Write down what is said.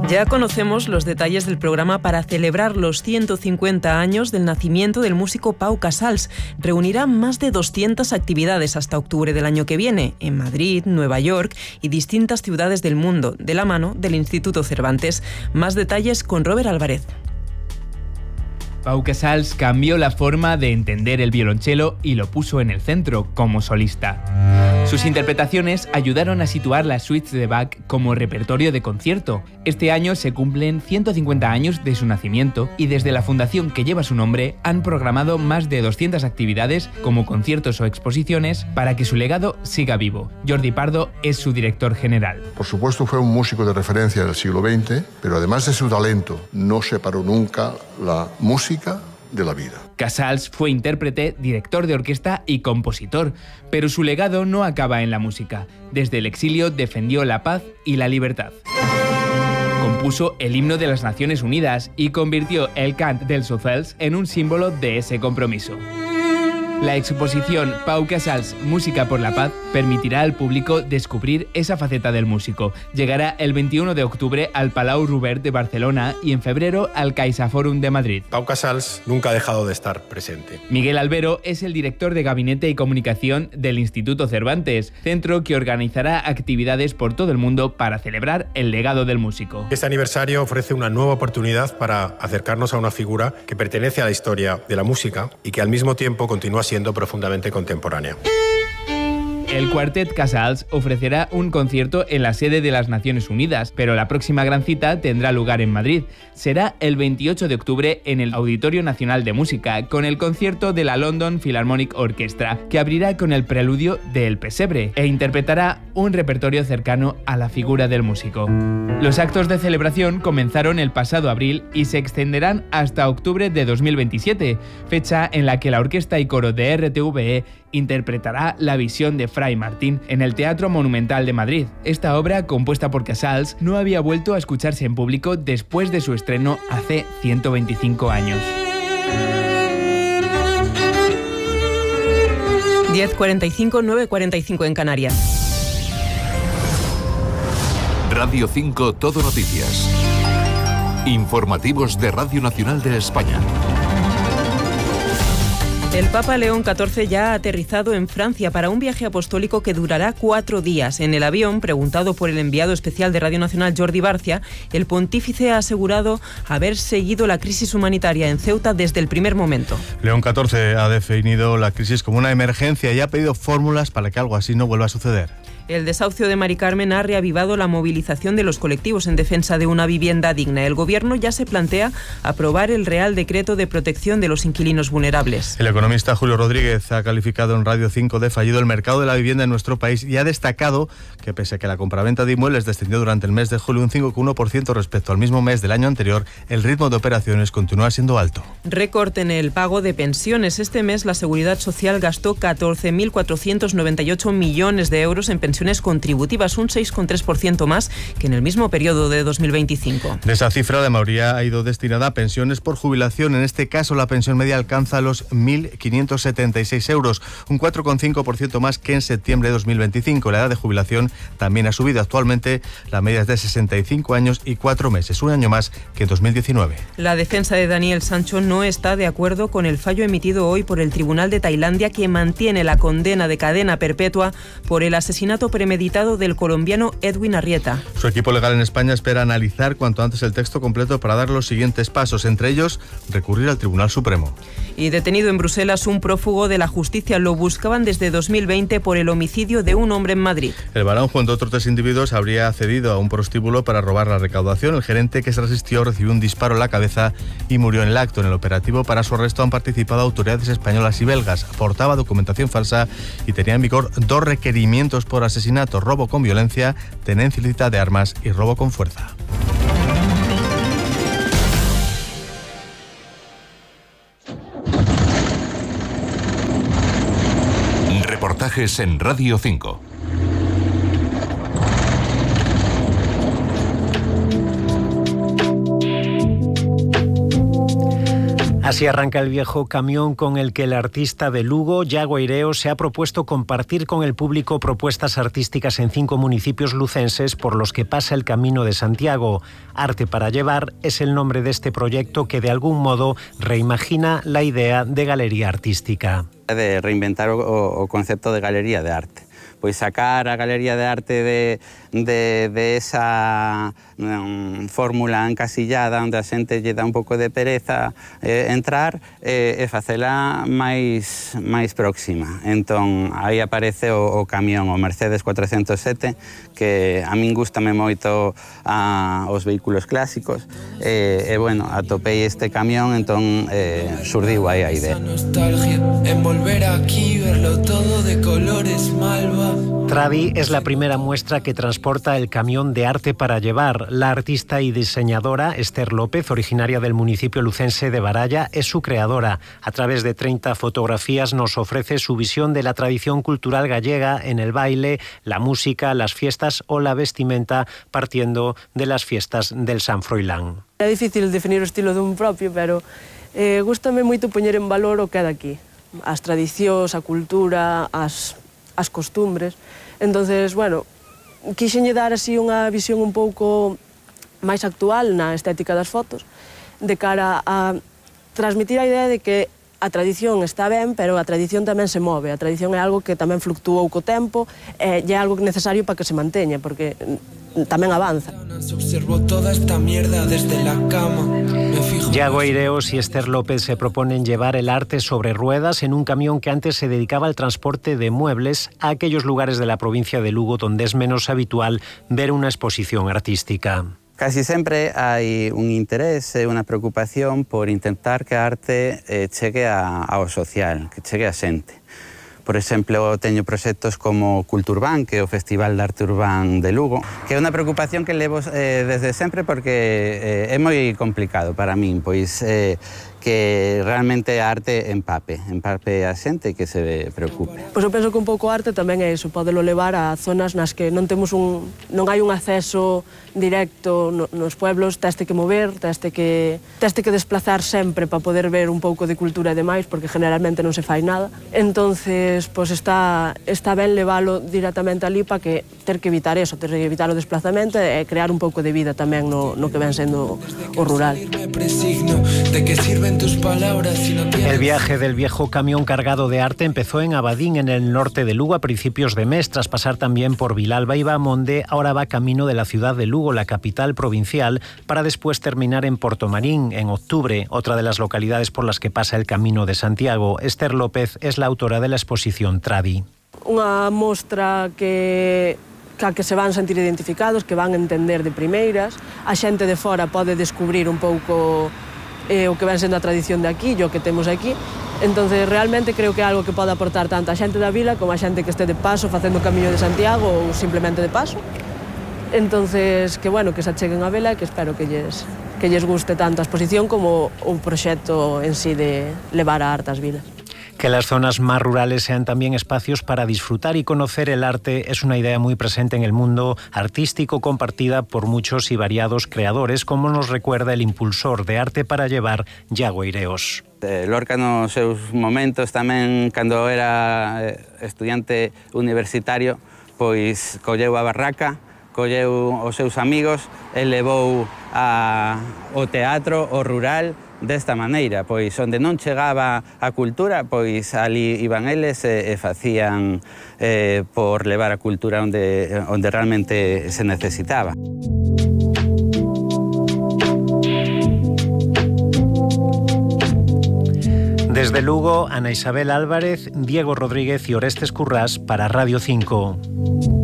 Ya conocemos los detalles del programa para celebrar los 150 años del nacimiento del músico Pau Casals. Reunirá más de 200 actividades hasta octubre del año que viene, en Madrid, Nueva York y distintas ciudades del mundo, de la mano del Instituto Cervantes. Más detalles con Robert Álvarez. Pau Casals cambió la forma de entender el violonchelo y lo puso en el centro como solista. Sus interpretaciones ayudaron a situar las suites de Bach como repertorio de concierto. Este año se cumplen 150 años de su nacimiento y desde la fundación que lleva su nombre han programado más de 200 actividades como conciertos o exposiciones para que su legado siga vivo. Jordi Pardo es su director general. Por supuesto fue un músico de referencia del siglo XX, pero además de su talento no separó nunca la música de la vida. Casals fue intérprete, director de orquesta y compositor, pero su legado no acaba en la música. Desde el exilio defendió la paz y la libertad. Compuso el himno de las Naciones Unidas y convirtió el cant dels Ocels en un símbolo de ese compromiso. La exposición Pau Casals, Música por la Paz, permitirá al público descubrir esa faceta del músico. Llegará el 21 de octubre al Palau Robert de Barcelona y en febrero al CaixaForum de Madrid. Pau Casals nunca ha dejado de estar presente. Miguel Albero es el director de Gabinete y Comunicación del Instituto Cervantes, centro que organizará actividades por todo el mundo para celebrar el legado del músico. Este aniversario ofrece una nueva oportunidad para acercarnos a una figura que pertenece a la historia de la música y que al mismo tiempo continúa siendo profundamente contemporánea. El Cuartet Casals ofrecerá un concierto en la sede de las Naciones Unidas, pero la próxima gran cita tendrá lugar en Madrid. Será el 28 de octubre en el Auditorio Nacional de Música, con el concierto de la London Philharmonic Orchestra, que abrirá con el preludio de El Pesebre e interpretará un repertorio cercano a la figura del músico. Los actos de celebración comenzaron el pasado abril y se extenderán hasta octubre de 2027, fecha en la que la orquesta y coro de RTVE interpretará La Visión de Fray Martín en el Teatro Monumental de Madrid. Esta obra, compuesta por Casals, no había vuelto a escucharse en público después de su estreno hace 125 años. 10:45, 9:45 en Canarias. Radio 5 Todo Noticias. Informativos de Radio Nacional de España. El Papa León XIV ya ha aterrizado en Francia para un viaje apostólico que durará 4 días. En el avión, preguntado por el enviado especial de Radio Nacional, Jordi Barcia, el pontífice ha asegurado haber seguido la crisis humanitaria en Ceuta desde el primer momento. León XIV ha definido la crisis como una emergencia y ha pedido fórmulas para que algo así no vuelva a suceder. El desahucio de Mari Carmen ha reavivado la movilización de los colectivos en defensa de una vivienda digna. El Gobierno ya se plantea aprobar el Real Decreto de Protección de los Inquilinos Vulnerables. El economista Julio Rodríguez ha calificado en Radio 5 de fallido el mercado de la vivienda en nuestro país y ha destacado que pese a que la compraventa de inmuebles descendió durante el mes de julio un 5,1% respecto al mismo mes del año anterior, el ritmo de operaciones continúa siendo alto. Récord en el pago de pensiones. Este mes la Seguridad Social gastó 14.498 millones de euros en pensiones contributivas, un 6,3% más que en el mismo periodo de 2025. De esa cifra, la mayoría ha ido destinada a pensiones por jubilación. En este caso, la pensión media alcanza los 1.576 euros, un 4,5% más que en septiembre de 2025. La edad de jubilación también ha subido. Actualmente, la media es de 65 años y 4 meses, un año más que en 2019. La defensa de Daniel Sancho no está de acuerdo con el fallo emitido hoy por el Tribunal de Tailandia que mantiene la condena de cadena perpetua por el asesinato premeditado del colombiano Edwin Arrieta. Su equipo legal en España espera analizar cuanto antes el texto completo para dar los siguientes pasos, entre ellos recurrir al Tribunal Supremo. Y detenido en Bruselas un prófugo de la justicia. Lo buscaban desde 2020 por el homicidio de un hombre en Madrid. El varón, junto a otros 3 individuos, habría accedido a un prostíbulo para robar la recaudación. El gerente, que se resistió, recibió un disparo en la cabeza y murió en el acto. En el operativo para su arresto han participado autoridades españolas y belgas. Portaba documentación falsa y tenía en vigor 2 requerimientos por asesinato, robo con violencia, tenencia ilícita de armas y robo con fuerza. Reportajes en Radio 5. Así arranca el viejo camión con el que el artista de Lugo, Yago Eireos, se ha propuesto compartir con el público propuestas artísticas en 5 municipios lucenses por los que pasa el Camino de Santiago. Arte para llevar es el nombre de este proyecto que de algún modo reimagina la idea de galería artística. De reinventar o concepto de galería de arte. Pois sacar a galería de arte de esa fórmula encasillada onde a xente lle dá un pouco de pereza entrar e facela máis próxima. Entón, aí aparece o camión, o Mercedes 407, que a min gústame moito os vehículos clásicos e bueno, atopei este camión, entón surdiu aí a idea. Nostalgia en volver aquí, verlo todo de colores malva. Tradi es la primera muestra que transporta el camión de arte para llevar. La artista y diseñadora Esther López, originaria del municipio lucense de Baralla, es su creadora. A través de 30 fotografías nos ofrece su visión de la tradición cultural gallega en el baile, la música, las fiestas o la vestimenta, partiendo de las fiestas del San Froilán. É difícil definir o estilo dun propio, pero gústame moito poñer en valor o que é daqui. As tradicións, a cultura, as costumbres. Entonces, bueno, quixenlle dar así unha visión un pouco máis actual na estética das fotos, de cara a transmitir a idea de que a tradición está ben, pero a tradición tamén se move. A tradición é algo que tamén fluctuou co tempo e é algo necesario para que se manteña, porque tamén avanza. Observo toda esta mierda desde la cama. Yago Eireos y Esther López se proponen llevar el arte sobre ruedas en un camión que antes se dedicaba al transporte de muebles a aquellos lugares de la provincia de Lugo donde es menos habitual ver una exposición artística. Casi sempre hai un interés e unha preocupación por intentar que a arte chegue ao social, que chegue a xente. Por exemplo, teño proxectos como Culturban, que é o Festival de Arte Urbán de Lugo, que é unha preocupación que levo desde sempre porque é moi complicado para min, pois que realmente a arte empape a xente e que se preocupe. Pois eu penso que un pouco arte tamén é iso, podelo levar a zonas nas que non hai un acceso directo nos pueblos, teste que mover, teste que desplazar sempre para poder ver un pouco de cultura e demais, porque generalmente non se fai nada. Entonces, pois está ben leválo directamente ali para que ter que evitar eso, ter que evitar o desplazamento e crear un pouco de vida tamén no que ven sendo o rural. El viaje del viejo camión cargado de arte empezó en Abadín, en el norte de Lugo, a principios de mes. Tras pasar también por Vilalba y Bamonde, ahora va camino de la ciudad de Lugo, la capital provincial, para después terminar en Portomarín, en octubre, otra de las localidades por las que pasa el Camino de Santiago. Esther López es la autora de la exposición Tradi. Unha mostra que se van sentir identificados, que van entender de primeiras. A xente de fora pode descubrir un pouco o que ven sendo a tradición de aquí, o que temos aquí. Entonces, realmente creo que é algo que pode aportar tanto a xente da vila como a xente que este de paso facendo o Camiño de Santiago ou simplemente de paso. Entonces, que bueno, que se acheguen a vela e que espero que lles guste tanto a exposición como o proxecto en sí de levar a arte ás vilas. Que las zonas más rurales sean también espacios para disfrutar y conocer el arte es una idea muy presente en el mundo artístico, compartida por muchos y variados creadores, como nos recuerda el impulsor de Arte para Llevar, Yago Eireos. Lorca nos seus momentos tamén, cando era estudiante universitario, pois colleu a barraca, colleu os seus amigos e levou ao teatro, ao rural, desta maneira, pois onde non chegaba a cultura, pois ali iban eles e facían por levar a cultura onde realmente se necesitaba. Desde Lugo, Ana Isabel Álvarez, Diego Rodríguez y Orestes Currás para Radio 5.